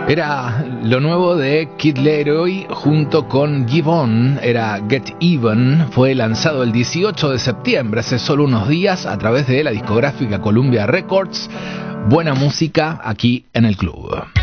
Era lo nuevo de Kid Laroi junto con Giveon, era Get Even, fue lanzado el 18 de septiembre, hace solo unos días, a través de la discográfica Columbia Records. Buena música aquí en el club.